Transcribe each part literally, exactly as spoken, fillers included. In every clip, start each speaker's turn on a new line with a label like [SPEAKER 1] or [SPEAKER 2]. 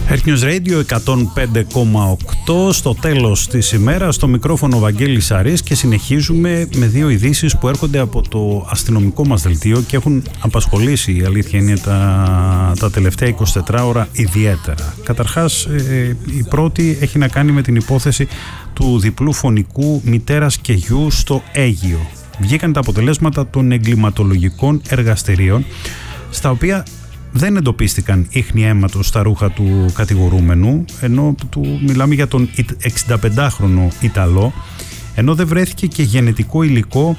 [SPEAKER 1] Earth News Radio εκατόν πέντε κόμμα οκτώ, στο τέλος της ημέρας, στο μικρόφωνο ο Βαγγέλης Αρής, και συνεχίζουμε με δύο ειδήσεις που έρχονται από το αστυνομικό μας δελτίο και έχουν απασχολήσει, η αλήθεια είναι, τα, τα τελευταία εικοσιτέσσερις ώρα ιδιαίτερα. Καταρχάς, ε, η πρώτη έχει να κάνει με την υπόθεση του διπλού φωνικού μητέρας και γιου στο Αίγυο. Βγήκαν τα αποτελέσματα των εγκληματολογικών εργαστηρίων, στα οποία δεν εντοπίστηκαν ίχνη αίματος στα ρούχα του κατηγορούμενου, ενώ του μιλάμε για τον εξηνταπεντάχρονο Ιταλό, ενώ δεν βρέθηκε και γενετικό υλικό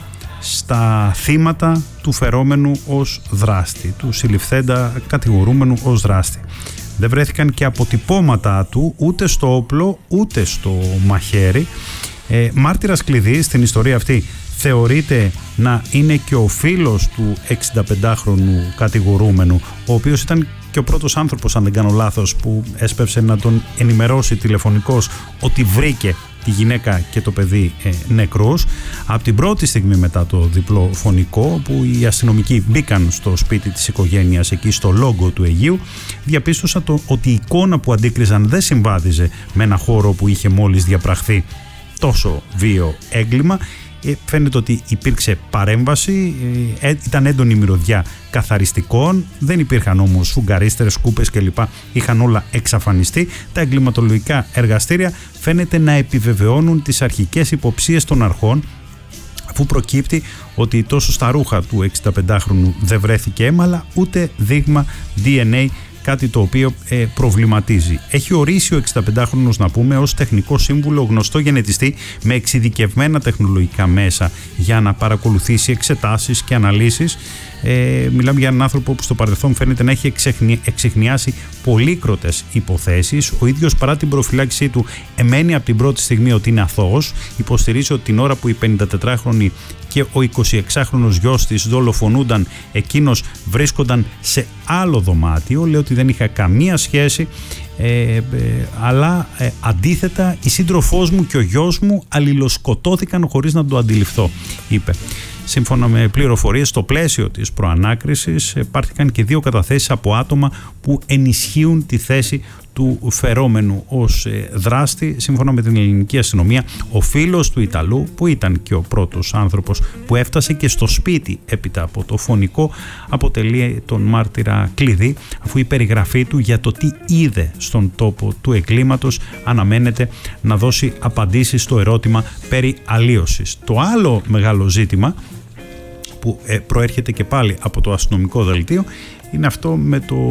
[SPEAKER 1] στα θύματα του φερόμενου ως δράστη, του συλληφθέντα κατηγορούμενου ως δράστη. Δεν βρέθηκαν και αποτυπώματα του ούτε στο όπλο ούτε στο μαχαίρι. Ε, μάρτυρας κλειδί στην ιστορία αυτή θεωρείται να είναι και ο φίλος του εξηνταπεντάχρονου κατηγορούμενου, ο οποίος ήταν και ο πρώτος άνθρωπος, αν δεν κάνω λάθος, που έσπευσε να τον ενημερώσει τηλεφωνικώς ότι βρήκε τη γυναίκα και το παιδί ε, νεκρούς. Από την πρώτη στιγμή μετά το διπλό φωνικό, που οι αστυνομικοί μπήκαν στο σπίτι της οικογένειας, εκεί στο Λόγκο του Αιγείου, διαπίστωσαν το, ότι η εικόνα που αντίκριζαν δεν συμβάδιζε με ένα χώρο που είχε μόλις διαπραχθεί τόσο βίαιο έγκλημα. Ε, φαίνεται ότι υπήρξε παρέμβαση, ε, ήταν έντονη μυρωδιά καθαριστικών, δεν υπήρχαν όμως σουγκαρίστερες, σκούπες κλπ. Είχαν όλα εξαφανιστεί. Τα εγκληματολογικά εργαστήρια φαίνεται να επιβεβαιώνουν τις αρχικές υποψίες των αρχών, αφού προκύπτει ότι τόσο στα ρούχα του εξηνταπεντάχρονου δεν βρέθηκε αίμα, αλλά ούτε δείγμα ντι εν έι, κάτι το οποίο ε, προβληματίζει. Έχει ορίσει ο εξηνταπεντάχρονος, να πούμε, ως τεχνικό σύμβουλο γνωστό γενετιστή με εξειδικευμένα τεχνολογικά μέσα για να παρακολουθήσει εξετάσεις και αναλύσεις. Ε, μιλάμε για έναν άνθρωπο που στο παρελθόν φαίνεται να έχει εξεχνι, εξεχνιάσει πολύκροτες υποθέσεις. Ο ίδιος, παρά την προφυλάκησή του, εμένει από την πρώτη στιγμή ότι είναι αθώος. Υποστηρίζει ότι την ώρα που η πενηντατετράχρονη και ο εικοσιεξάχρονος γιος της δολοφονούνταν, εκείνος βρίσκονταν σε άλλο δωμάτιο. Λέει ότι δεν είχα καμία σχέση, ε, ε, αλλά ε, αντίθετα η σύντροφός μου και ο γιος μου αλληλοσκοτώθηκαν χωρίς να το αντιληφθώ, είπε. Σύμφωνα με πληροφορίες, στο πλαίσιο της προανάκρισης υπάρχηκαν και δύο καταθέσεις από άτομα που ενισχύουν τη θέση του φερόμενου ως δράστη. Σύμφωνα με την ελληνική αστυνομία, ο φίλος του Ιταλού, που ήταν και ο πρώτος άνθρωπος που έφτασε και στο σπίτι έπειτα από το φωνικό, αποτελεί τον μάρτυρα κλειδί, αφού η περιγραφή του για το τι είδε στον τόπο του εγκλήματος αναμένεται να δώσει απαντήσεις στο ερώτημα περί αλλίωσης. Το άλλο μεγάλο ζήτημα, που προέρχεται και πάλι από το αστυνομικό δελτίο, είναι αυτό με το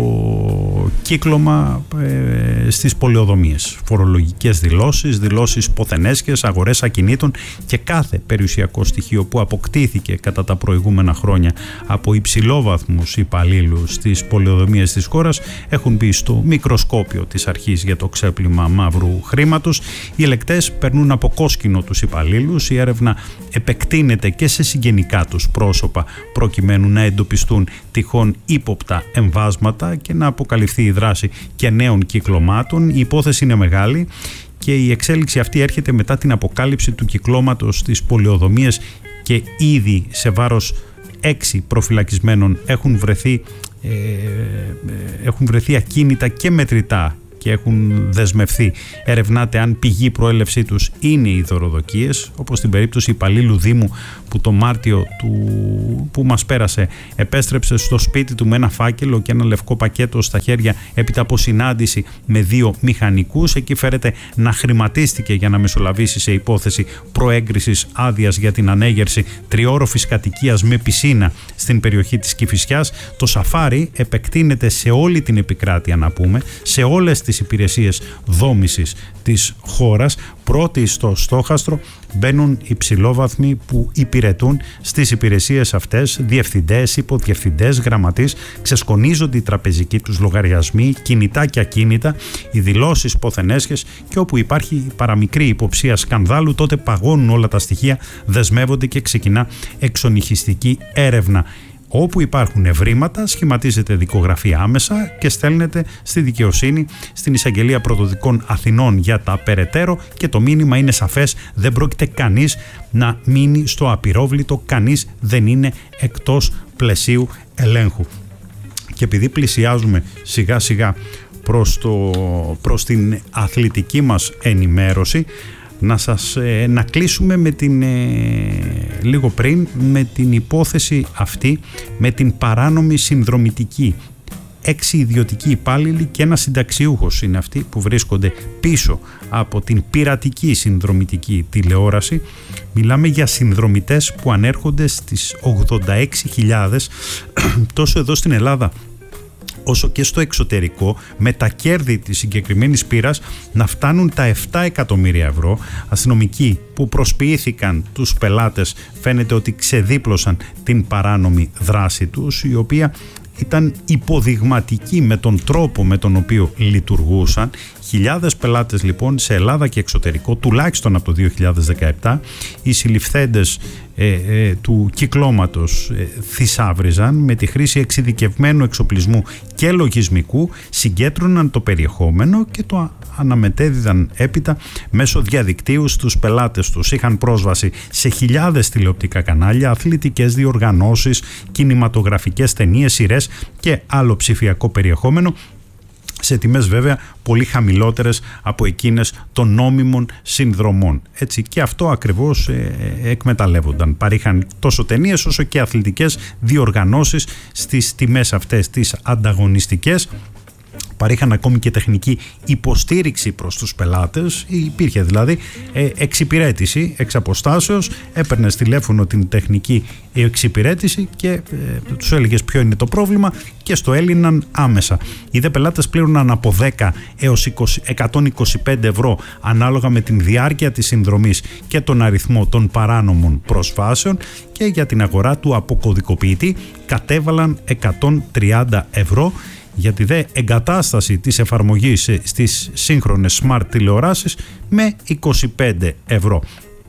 [SPEAKER 1] κύκλωμα ε, στις πολεοδομίες. Φορολογικές δηλώσεις, δηλώσεις ποθενέσχες, αγορές ακινήτων και κάθε περιουσιακό στοιχείο που αποκτήθηκε κατά τα προηγούμενα χρόνια από υψηλόβαθμους υπαλλήλους στις πολεοδομίες της χώρας έχουν μπει στο μικροσκόπιο της αρχής για το ξέπλυμα μαύρου χρήματος. Οι ελεκτές περνούν από κόσκινο τους υπαλλήλους. Η έρευνα επεκτείνεται και σε συγγενικά τους πρόσωπα, προκειμένου να εντοπιστούν τυχόν ύποπτα εμβάσματα και να αποκαλυφθεί η δράση και νέων κυκλωμάτων. Η υπόθεση είναι μεγάλη και η εξέλιξη αυτή έρχεται μετά την αποκάλυψη του κυκλώματος στις πολεοδομίες, και ήδη σε βάρος έξι προφυλακισμένων έχουν βρεθεί, ε, έχουν βρεθεί ακίνητα και μετρητά και έχουν δεσμευθεί. Ερευνάται αν πηγή προέλευσή τους είναι οι δωροδοκίες, όπως στην περίπτωση υπαλλήλου Δήμου που το Μάρτιο του, που μας πέρασε επέστρεψε στο σπίτι του με ένα φάκελο και ένα λευκό πακέτο στα χέρια έπειτα από συνάντηση με δύο μηχανικούς. Εκεί φέρεται να χρηματίστηκε για να μεσολαβήσει σε υπόθεση προέγκρισης άδειας για την ανέγερση τριόροφης κατοικίας με πισίνα στην περιοχή της Κηφισιάς. Το σαφάρι επεκτείνεται σε όλη την επικράτεια, να πούμε, σε όλες τις υπηρεσίες δόμησης της χώρας. Πρώτοι στο στόχαστρο μπαίνουν υψηλόβαθμοι που υπηρετούν στις υπηρεσίες αυτές, διευθυντές, υποδιευθυντές, γραμματείς. Ξεσκονίζονται οι τραπεζικοί τους λογαριασμοί, κινητά και ακίνητα, οι δηλώσεις ποθενέσχες, και όπου υπάρχει παραμικρή υποψία σκανδάλου, τότε παγώνουν όλα τα στοιχεία, δεσμεύονται και ξεκινά εξονυχιστική έρευνα. Όπου υπάρχουν ευρήματα, σχηματίζεται δικογραφία άμεσα και στέλνεται στη δικαιοσύνη, στην Εισαγγελία Πρωτοδικών Αθηνών για τα περαιτέρω, και το μήνυμα είναι σαφές: δεν πρόκειται κανείς να μείνει στο απειρόβλητο, κανείς δεν είναι εκτός πλαισίου ελέγχου. Και επειδή πλησιάζουμε σιγά σιγά προς, το, προς την αθλητική μας ενημέρωση, να, σας, να κλείσουμε με την, λίγο πριν με την υπόθεση αυτή, με την παράνομη συνδρομητική. Έξι ιδιωτικοί υπάλληλοι και ένας συνταξιούχος είναι αυτοί που βρίσκονται πίσω από την πειρατική συνδρομητική τηλεόραση. Μιλάμε για συνδρομητές που ανέρχονται στις ογδόντα έξι χιλιάδες τόσο εδώ στην Ελλάδα όσο και στο εξωτερικό, με τα κέρδη της συγκεκριμένης πύρας να φτάνουν τα επτά εκατομμύρια ευρώ. Αστυνομικοί που προσποιήθηκαν τους πελάτες φαίνεται ότι ξεδίπλωσαν την παράνομη δράση τους, η οποία ήταν υποδειγματική με τον τρόπο με τον οποίο λειτουργούσαν. Χιλιάδες πελάτες λοιπόν σε Ελλάδα και εξωτερικό, τουλάχιστον από το δύο χιλιάδες δεκαεπτά, οι συλληφθέντες ε, ε, του κυκλώματος ε, θησάβριζαν με τη χρήση εξειδικευμένου εξοπλισμού και λογισμικού, συγκέντρωναν το περιεχόμενο και το αναμετέδιδαν έπειτα μέσω διαδικτύου στους πελάτες τους. Είχαν πρόσβαση σε χιλιάδες τηλεοπτικά κανάλια, αθλητικές διοργανώσεις, κινηματογραφικές ταινίες, σειρές και άλλο ψηφιακό περιεχόμενο, σε τιμές βέβαια πολύ χαμηλότερες από εκείνες των νόμιμων συνδρομών. Έτσι, και αυτό ακριβώς ε, εκμεταλλεύονταν. Παρήχαν τόσο ταινίες όσο και αθλητικές διοργανώσεις στις τιμές αυτές τις ανταγωνιστικές. Παρήχαν ακόμη και τεχνική υποστήριξη προς τους πελάτες. Υπήρχε δηλαδή ε, εξυπηρέτηση εξ αποστάσεως. Έπαιρνες τηλέφωνο την τεχνική εξυπηρέτηση και ε, τους έλεγες ποιο είναι το πρόβλημα και στο έλυναν άμεσα. Οι δε πελάτες πλήρωναν από δέκα έως εκατόν είκοσι πέντε ευρώ ανάλογα με την διάρκεια της συνδρομής και τον αριθμό των παράνομων προσφάσεων, και για την αγορά του αποκωδικοποιητή κατέβαλαν εκατόν τριάντα ευρώ. Για τη δε εγκατάσταση της εφαρμογής στις σύγχρονες smart τηλεοράσεις με είκοσι πέντε ευρώ.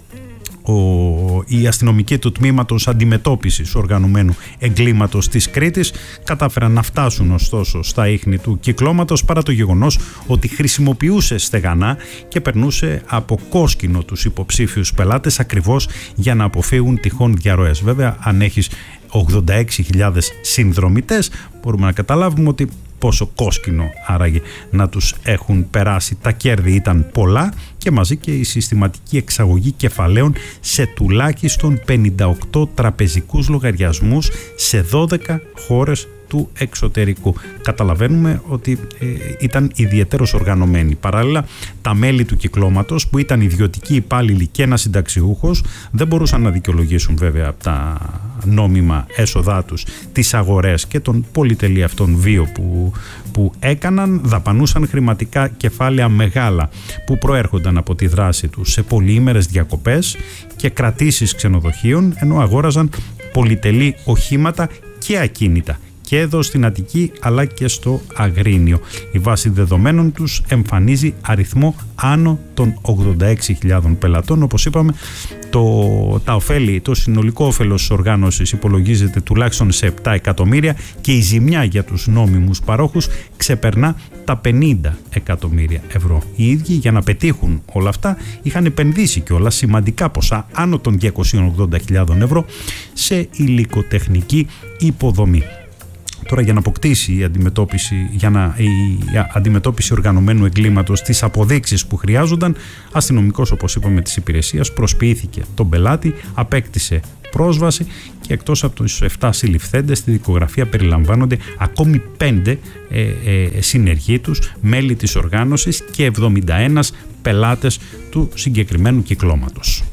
[SPEAKER 1] Ο, οι αστυνομικοί του τμήματος αντιμετώπισης οργανωμένου εγκλήματος της Κρήτης κατάφεραν να φτάσουν ωστόσο στα ίχνη του κυκλώματος, παρά το γεγονός ότι χρησιμοποιούσε στεγανά και περνούσε από κόσκινο τους υποψήφιους πελάτες, ακριβώς για να αποφύγουν τυχόν διαρροές. Βέβαια, αν έχεις ογδόντα έξι χιλιάδες συνδρομητές, μπορούμε να καταλάβουμε ότι πόσο κόσκινο άραγε να τους έχουν περάσει. Τα κέρδη ήταν πολλά και μαζί και η συστηματική εξαγωγή κεφαλαίων σε τουλάχιστον πενήντα οκτώ τραπεζικούς λογαριασμούς σε δώδεκα χώρες του εξωτερικού. Καταλαβαίνουμε ότι ε, ήταν ιδιαιτέρως οργανωμένοι. Παράλληλα, τα μέλη του κυκλώματος, που ήταν ιδιωτικοί υπάλληλοι και ένας συνταξιούχος, δεν μπορούσαν να δικαιολογήσουν βέβαια από τα νόμιμα έσοδά τους τις αγορές και τον πολυτελή αυτόν βίο που, που έκαναν. Δαπανούσαν χρηματικά κεφάλαια μεγάλα που προέρχονταν από τη δράση τους σε πολυήμερες διακοπές και κρατήσεις ξενοδοχείων, ενώ αγόραζαν πολυτελή οχήματα και ακίνητα και εδώ στην Αττική αλλά και στο Αγρίνιο. Η βάση δεδομένων τους εμφανίζει αριθμό άνω των ογδόντα έξι χιλιάδων πελατών. Όπως είπαμε, το, τα ωφέλη, το συνολικό όφελος της οργάνωσης υπολογίζεται τουλάχιστον σε επτά εκατομμύρια και η ζημιά για τους νόμιμους παρόχους ξεπερνά τα πενήντα εκατομμύρια ευρώ. Οι ίδιοι, για να πετύχουν όλα αυτά, είχαν επενδύσει κιόλας σημαντικά ποσά, άνω των διακόσιες ογδόντα χιλιάδων ευρώ, σε υλικοτεχνική υποδομή. Τώρα, για να αποκτήσει η αντιμετώπιση, για να, η αντιμετώπιση οργανωμένου εγκλήματος τις αποδείξεις που χρειάζονταν, αστυνομικός, όπως είπαμε, της υπηρεσίας προσποιήθηκε τον πελάτη, απέκτησε πρόσβαση και εκτός από τους επτά συλληφθέντες, στη δικογραφία περιλαμβάνονται ακόμη πέντε ε, ε, συνεργοί τους, μέλη της οργάνωσης και εβδομήντα ένα πελάτες του συγκεκριμένου κυκλώματος.